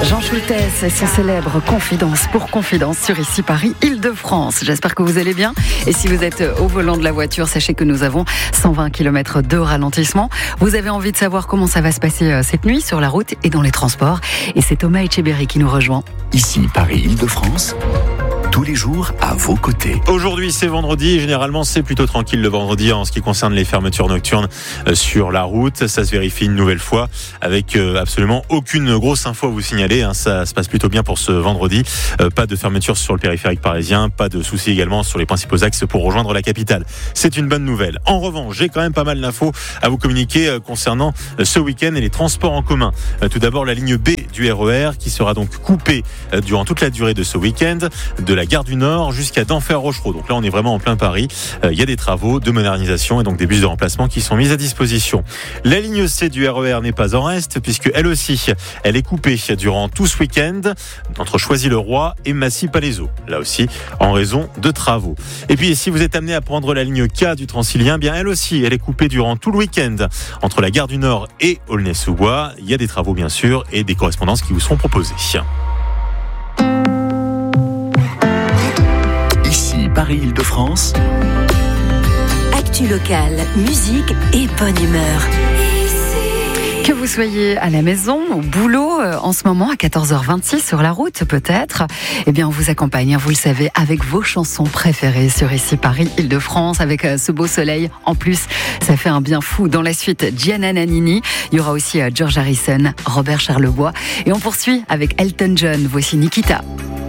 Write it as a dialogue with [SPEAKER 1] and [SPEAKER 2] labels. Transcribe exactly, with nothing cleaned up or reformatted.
[SPEAKER 1] Jean Schultes et son célèbre Confidence pour Confidence sur Ici Paris, Île-de-France. J'espère que vous allez bien. Et si vous êtes au volant de la voiture, sachez que nous avons cent vingt kilomètres de ralentissement. Vous avez envie de savoir comment ça va se passer cette nuit sur la route et dans les transports. Et c'est Thomas Etcheberry qui nous rejoint.
[SPEAKER 2] Ici Paris, Île-de-France. Tous les jours à vos côtés.
[SPEAKER 3] Aujourd'hui c'est vendredi et généralement c'est plutôt tranquille le vendredi en ce qui concerne les fermetures nocturnes sur la route. Ça se vérifie une nouvelle fois avec absolument aucune grosse info à vous signaler. Hein. Ça se passe plutôt bien pour ce vendredi. Euh, pas de fermeture sur le périphérique parisien, pas de soucis également sur les principaux axes pour rejoindre la capitale. C'est une bonne nouvelle. En revanche, j'ai quand même pas mal d'infos à vous communiquer concernant ce week-end et les transports en commun. Euh, tout d'abord la ligne B du R E R qui sera donc coupée durant toute la durée de ce week-end de la gare du Nord jusqu'à Denfert-Rochereau. Donc là, on est vraiment en plein Paris. Il euh, y a des travaux de modernisation et donc des bus de remplacement qui sont mis à disposition. La ligne C du R E R n'est pas en reste puisque elle aussi, elle est coupée durant tout ce week-end entre Choisy-le-Roi et Massy-Palaiseau. Là aussi, en raison de travaux. Et puis, si vous êtes amené à prendre la ligne K du Transilien, bien elle aussi, elle est coupée durant tout le week-end entre la gare du Nord et Aulnay-sous-Bois. Il y a des travaux, bien sûr, et des correspondances qui vous seront proposées.
[SPEAKER 2] Paris, Île-de-France.
[SPEAKER 4] Actu locale, musique et bonne humeur.
[SPEAKER 1] Que vous soyez à la maison, au boulot, en ce moment à quatorze heures vingt-six sur la route peut-être, eh bien on vous accompagne, vous le savez, avec vos chansons préférées sur Ici Paris, Île-de-France, avec ce beau soleil. En plus, ça fait un bien fou. Dans la suite, Gianna Nannini, il y aura aussi George Harrison, Robert Charlebois, et on poursuit avec Elton John. Voici Nikita.